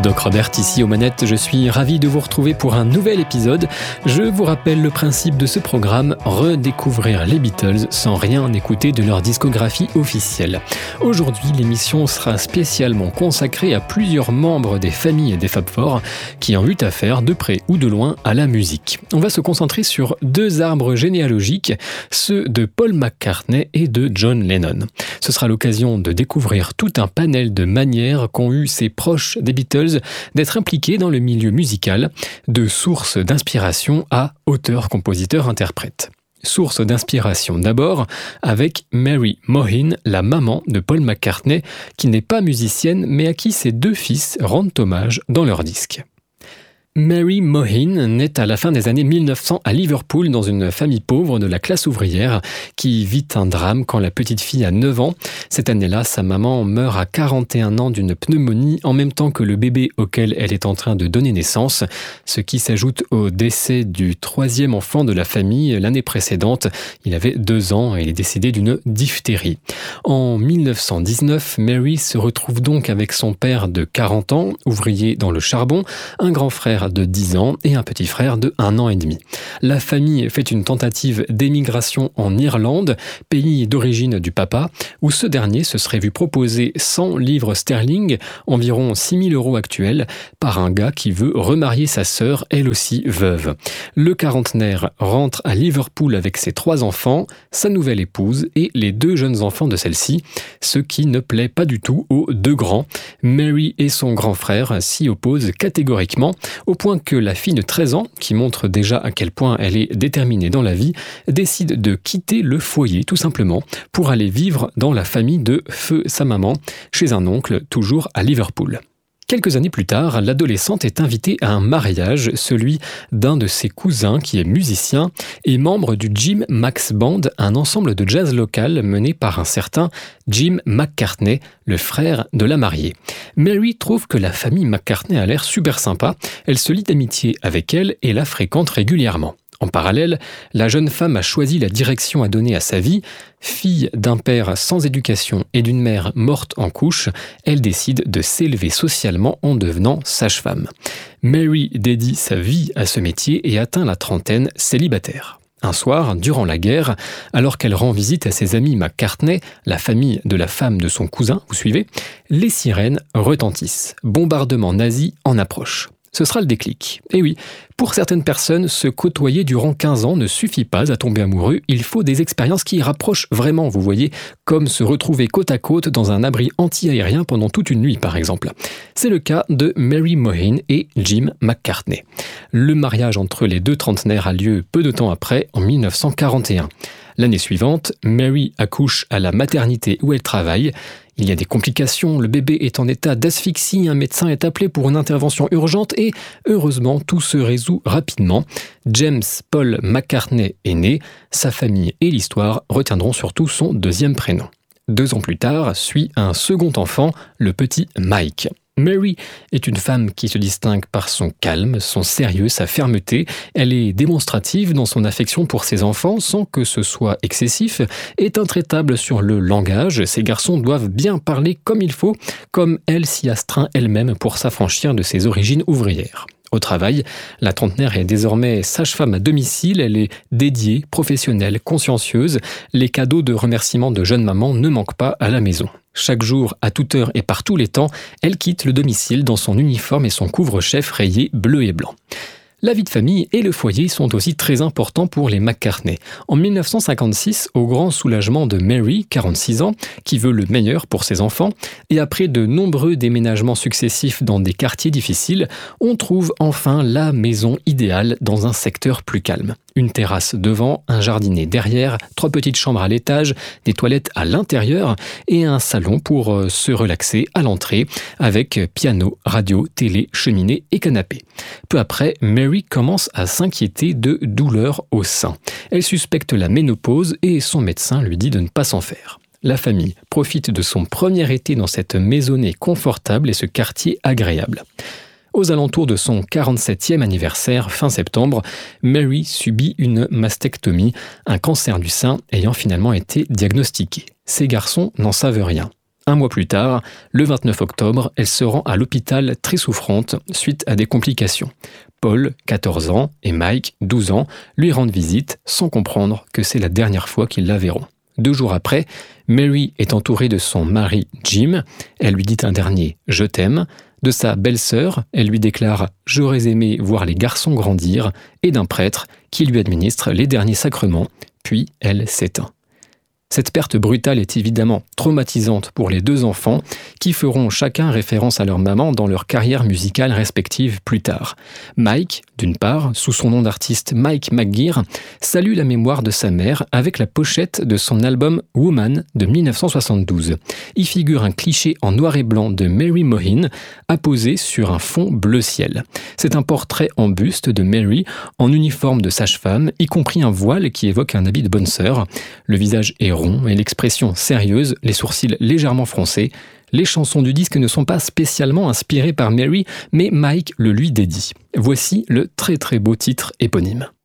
Doc Robert ici aux manettes, je suis ravi de vous retrouver pour un nouvel épisode. Je vous rappelle le principe de ce programme, redécouvrir les Beatles sans rien écouter de leur discographie officielle. Aujourd'hui, l'émission sera spécialement consacrée à plusieurs membres des familles des Fab Four qui ont eu affaire de près ou de loin à la musique. On va se concentrer sur deux arbres généalogiques, ceux de Paul McCartney et de John Lennon. Ce sera l'occasion de découvrir tout un panel de manières qu'ont eu ces proches des Beatles d'être impliqués dans le milieu musical, de source d'inspiration à auteur, compositeur, interprète. Source d'inspiration d'abord avec Mary Mohin, la maman de Paul McCartney, qui n'est pas musicienne mais à qui ses deux fils rendent hommage dans leur disque. Mary Mohin naît à la fin des années 1900 à Liverpool dans une famille pauvre de la classe ouvrière qui vit un drame quand la petite fille a 9 ans. Cette année-là, sa maman meurt à 41 ans d'une pneumonie en même temps que le bébé auquel elle est en train de donner naissance, ce qui s'ajoute au décès du troisième enfant de la famille l'année précédente. Il avait 2 ans et il est décédé d'une diphtérie. En 1919, Mary se retrouve donc avec son père de 40 ans, ouvrier dans le charbon, un grand frère de 10 ans et un petit frère de 1 an et demi. La famille fait une tentative d'émigration en Irlande, pays d'origine du papa, où ce dernier se serait vu proposer 100 livres sterling, environ 6 000 € actuels, par un gars qui veut remarier sa sœur, elle aussi veuve. Le quarantenaire rentre à Liverpool avec ses 3 enfants, sa nouvelle épouse et les 2 jeunes enfants de celle-ci, ce qui ne plaît pas du tout aux 2 grands. Mary et son grand frère s'y opposent catégoriquement, au point que la fille de 13 ans, qui montre déjà à quel point elle est déterminée dans la vie, décide de quitter le foyer tout simplement pour aller vivre dans la famille de feu sa maman, chez un oncle toujours à Liverpool. Quelques années plus tard, l'adolescente est invitée à un mariage, celui d'un de ses cousins qui est musicien et membre du Jim Max Band, un ensemble de jazz local mené par un certain Jim McCartney, le frère de la mariée. Mary trouve que la famille McCartney a l'air super sympa, elle se lie d'amitié avec elle et la fréquente régulièrement. En parallèle, la jeune femme a choisi la direction à donner à sa vie. Fille d'un père sans éducation et d'une mère morte en couche, elle décide de s'élever socialement en devenant sage-femme. Mary dédie sa vie à ce métier et atteint la trentaine célibataire. Un soir, durant la guerre, alors qu'elle rend visite à ses amis McCartney, la famille de la femme de son cousin, vous suivez, les sirènes retentissent. Bombardement nazi en approche. Ce sera le déclic. Et oui, pour certaines personnes, se côtoyer durant 15 ans ne suffit pas à tomber amoureux, il faut des expériences qui rapprochent vraiment, vous voyez, comme se retrouver côte à côte dans un abri anti-aérien pendant toute une nuit par exemple. C'est le cas de Mary Mohin et Jim McCartney. Le mariage entre les 2 trentenaires a lieu peu de temps après, en 1941. L'année suivante, Mary accouche à la maternité où elle travaille. Il y a des complications, le bébé est en état d'asphyxie, un médecin est appelé pour une intervention urgente et, heureusement, tout se résout rapidement. James Paul McCartney est né, sa famille et l'histoire retiendront surtout son 2e prénom. 2 ans plus tard, suit un second enfant, le petit Mike. Mary est une femme qui se distingue par son calme, son sérieux, sa fermeté. Elle est démonstrative dans son affection pour ses enfants sans que ce soit excessif, est intraitable sur le langage. Ces garçons doivent bien parler comme il faut, comme elle s'y astreint elle-même pour s'affranchir de ses origines ouvrières. Au travail, la trentenaire est désormais sage-femme à domicile, elle est dédiée, professionnelle, consciencieuse. Les cadeaux de remerciement de jeune maman ne manquent pas à la maison. Chaque jour, à toute heure et par tous les temps, elle quitte le domicile dans son uniforme et son couvre-chef rayé bleu et blanc. La vie de famille et le foyer sont aussi très importants pour les McCartney. En 1956, au grand soulagement de Mary, 46 ans, qui veut le meilleur pour ses enfants, et après de nombreux déménagements successifs dans des quartiers difficiles, on trouve enfin la maison idéale dans un secteur plus calme. Une terrasse devant, un jardinet derrière, 3 petites chambres à l'étage, des toilettes à l'intérieur et un salon pour se relaxer à l'entrée avec piano, radio, télé, cheminée et canapé. Peu après, Mary commence à s'inquiéter de douleurs au sein. Elle suspecte la ménopause et son médecin lui dit de ne pas s'en faire. La famille profite de son premier été dans cette maisonnée confortable et ce quartier agréable. Aux alentours de son 47e anniversaire, fin septembre, Mary subit une mastectomie, un cancer du sein ayant finalement été diagnostiqué. Ces garçons n'en savent rien. Un mois plus tard, le 29 octobre, elle se rend à l'hôpital très souffrante suite à des complications. Paul, 14 ans, et Mike, 12 ans, lui rendent visite sans comprendre que c'est la dernière fois qu'ils la verront. 2 jours après, Mary est entourée de son mari Jim. Elle lui dit un dernier « Je t'aime ». De sa belle-sœur, elle lui déclare « J'aurais aimé voir les garçons grandir » et d'un prêtre qui lui administre les derniers sacrements, puis elle s'éteint. Cette perte brutale est évidemment traumatisante pour les 2 enfants qui feront chacun référence à leur maman dans leur carrière musicale respective plus tard. Mike, d'une part, sous son nom d'artiste Mike McGear, salue la mémoire de sa mère avec la pochette de son album Woman de 1972. Y figure un cliché en noir et blanc de Mary Mohin apposé sur un fond bleu ciel. C'est un portrait en buste de Mary en uniforme de sage-femme, y compris un voile qui évoque un habit de bonne sœur. Le visage est rond et l'expression sérieuse, les sourcils légèrement froncés. Les chansons du disque ne sont pas spécialement inspirées par Mary, mais Mike le lui dédie. Voici le très très beau titre éponyme.